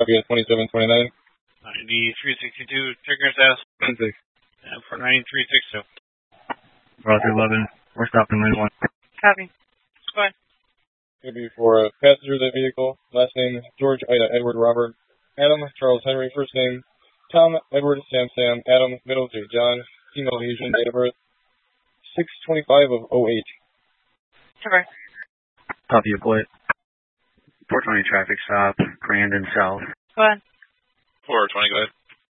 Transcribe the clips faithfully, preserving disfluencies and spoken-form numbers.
Copy at twenty-seven twenty-nine. ninety-three sixty-two, Trigger's ass. six. And for ninety-three sixty-two. Roger eleven, we're stopping lane one. Copy. Go ahead. Copy for uh, passenger of that vehicle. Last name, George Ida Edward Robert. Adam Charles Henry. First name, Tom Edward Sam Sam. Adam Middle J. John. Female Asian. Date of birth, six twenty-five of oh eight. Cover. Copy your plate. four twenty traffic stop, Grandin South. Go ahead. four twenty, go ahead.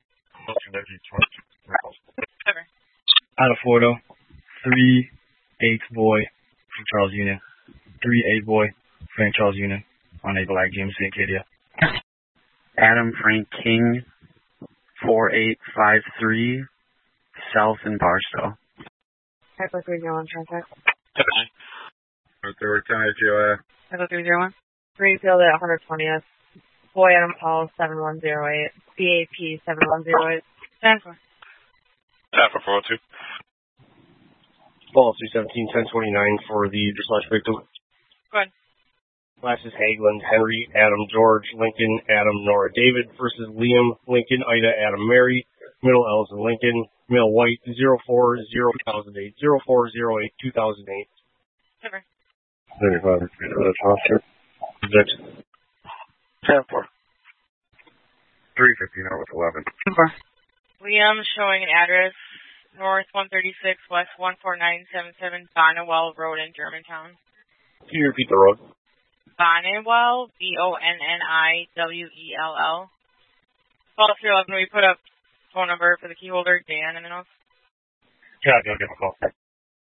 Cover. Out of Fordo, three eight boy from Charles Union. three eight boy, Frank Charles Union, on a black G M C Acadia. Adam Frank King, four eight five three, South in Barstow. Echo three zero one traffic. Third ten at G O F. Echo three zero one. Greenfield at one twentieth. Boy Adam Paul seven one zero eight. B A P seven one zero eight. Ten four. Ten for four oh two. Policy seventeen ten twenty-nine for the slash victim. Go ahead. Last is Hageland, Henry, Adam, George, Lincoln, Adam, Nora, David versus Liam, Lincoln, Ida, Adam, Mary, middle L's in Lincoln, male white, zero four zero two thousand eight, zero four zero eight two thousand eight. Cover. thirty-five. Objection. ten four. three fifty now with eleven. Cover. Liam showing an address north one thirty-six, west one four nine seven seven, Bonnewell Road in Germantown. Can you repeat the road? Bonnewell, B O N N I W E L L. Call three eleven, we put up phone number for the key holder, Dan, and then else. Yeah, I'll give a call.